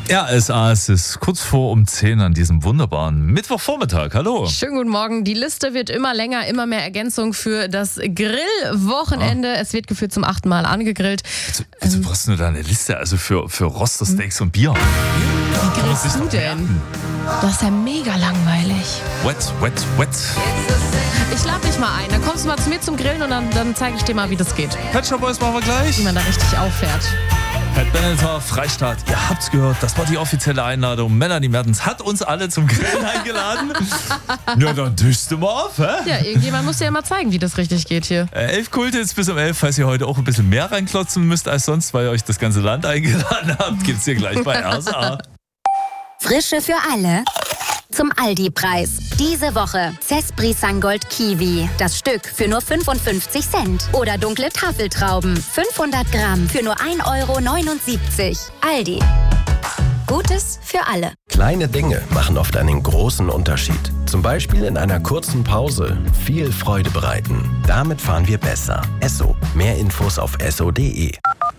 RSA, es ist kurz vor um 10 an diesem wunderbaren Mittwochvormittag. Hallo. Schönen guten Morgen. Die Liste wird immer länger, immer mehr Ergänzung für das Grillwochenende. Es wird gefühlt zum 8. Mal angegrillt. Wieso brauchst du da eine Liste? Also für Rostersteaks und Bier. Wie grillst du denn? Das ist ja mega langweilig. Wet. Ich lade dich mal ein. Dann kommst du mal zu mir zum Grillen und dann zeige ich dir mal, wie das geht. Pet Shop Boys machen wir gleich. Wie man da richtig auffährt. Pat Benatar, Freistaat, ihr habt's gehört, das war die offizielle Einladung. Melanie Mertens hat uns alle zum Grillen eingeladen. Ja, dann tüchst du mal auf, hä? Ja, irgendjemand muss dir ja mal zeigen, wie das richtig geht hier. 11 Kultits bis um 11, falls ihr heute auch ein bisschen mehr reinklotzen müsst als sonst, weil ihr euch das ganze Land eingeladen habt, gibt's hier gleich bei RSA. Frische für alle zum Aldi-Preis. Diese Woche Cespri Sangold Kiwi. Das Stück für nur 55 Cent. Oder dunkle Tafeltrauben. 500 Gramm für nur 1,79 €. Aldi. Gutes für alle. Kleine Dinge machen oft einen großen Unterschied. Zum Beispiel in einer kurzen Pause viel Freude bereiten. Damit fahren wir besser. Esso. Mehr Infos auf esso.de.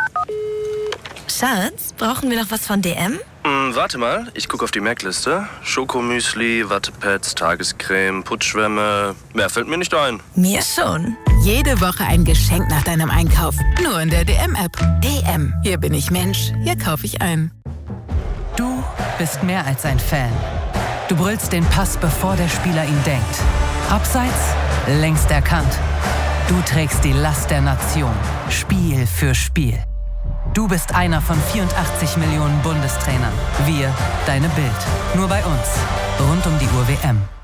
Schatz, brauchen wir noch was von DM? Warte mal, ich gucke auf die Merkliste. Schokomüsli, Wattepads, Tagescreme, Putzschwämme. Mehr fällt mir nicht ein. Mir schon. Jede Woche ein Geschenk nach deinem Einkauf. Nur in der DM-App. DM. Hier bin ich Mensch. Hier kaufe ich ein. Du bist mehr als ein Fan. Du brüllst den Pass, bevor der Spieler ihn denkt. Abseits, längst erkannt. Du trägst die Last der Nation. Spiel für Spiel. Du bist einer von 84 Millionen Bundestrainern. Wir, deine Bild. Nur bei uns. Rund um die Uhr WM.